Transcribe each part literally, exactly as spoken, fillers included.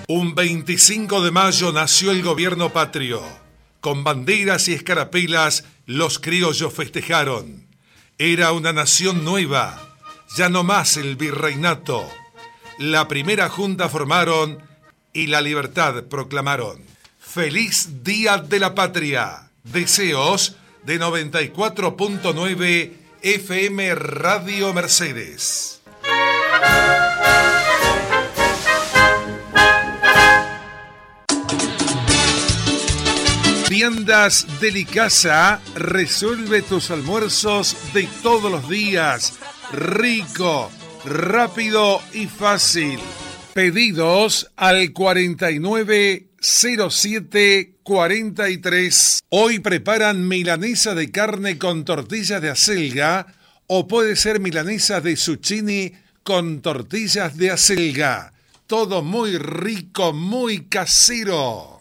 Un veinticinco de mayo nació el gobierno patrio. Con banderas y escarapelas los criollos festejaron. Era una nación nueva, ya no más el virreinato. La primera junta formaron y la libertad proclamaron. ¡Feliz Día de la Patria! Deseos de noventa y cuatro punto nueve F M Radio Mercedes. Viandas Delicasa resuelve tus almuerzos de todos los días. Rico, rápido y fácil. Pedidos al cuarenta y nueve cero siete cuarenta y tres. Hoy preparan milanesa de carne con tortillas de acelga o puede ser milanesa de zucchini con tortillas de acelga. Todo muy rico, muy casero.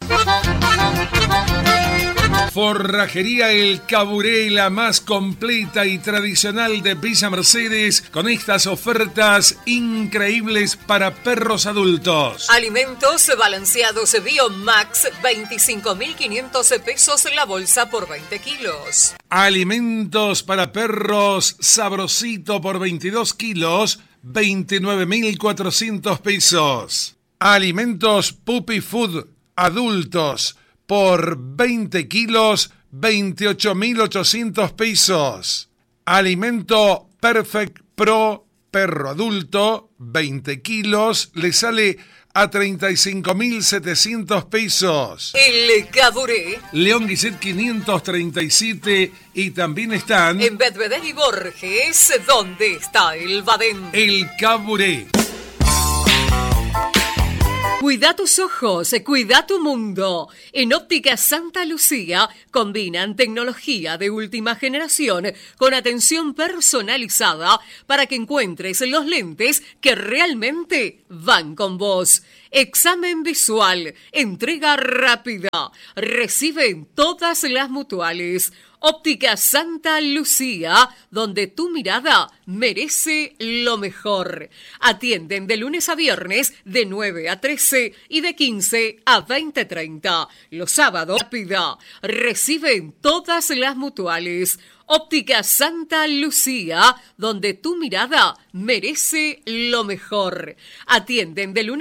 Forrajería El Caburé, la más completa y tradicional de Villa Mercedes, con estas ofertas increíbles para perros adultos. Alimentos balanceados Biomax, veinticinco mil quinientos pesos la bolsa por veinte kilos. Alimentos para perros Sabrosito por veintidós kilos, veintinueve mil cuatrocientos pesos. Alimentos Puppy Food adultos por veinte kilos, veintiocho mil ochocientos pesos. Alimento Perfect Pro perro adulto, veinte kilos, le sale a treinta y cinco mil setecientos pesos. El Caburé. León Guiset quinientos treinta y siete y también están en Bedvedel y Borges, ¿dónde está el Badén? El Caburé. Cuida tus ojos, cuida tu mundo. En Óptica Santa Lucía combinan tecnología de última generación con atención personalizada para que encuentres los lentes que realmente van con vos. Examen visual, entrega rápida, reciben todas las mutuales. Óptica Santa Lucía, donde tu mirada merece lo mejor. Atienden de lunes a viernes de nueve a trece y de quince a veinte treinta. Los sábados, rápida, reciben todas las mutuales. Óptica Santa Lucía, donde tu mirada merece lo mejor. Atienden de lunes